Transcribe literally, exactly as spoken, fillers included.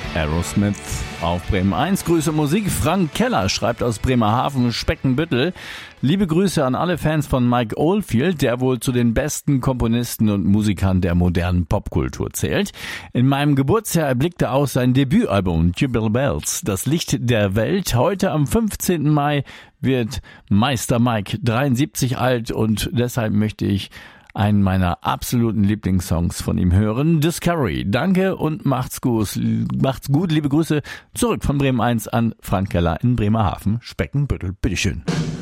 Aerosmith auf Bremen eins. Grüße Musik. Frank Keller schreibt aus Bremerhaven, Speckenbüttel. Liebe Grüße an alle Fans von Mike Oldfield, der wohl zu den besten Komponisten und Musikern der modernen Popkultur zählt. In meinem Geburtsjahr erblickte auch sein Debütalbum Jingle Bells, das Licht der Welt. Heute am fünfzehnten Mai wird Meister Mike dreiundsiebzig alt und deshalb möchte ich einen meiner absoluten Lieblingssongs von ihm hören, Discovery. Danke und macht's gut. Macht's gut, liebe Grüße zurück von Bremen eins an Frank Keller in Bremerhaven, Speckenbüttel. Bitteschön.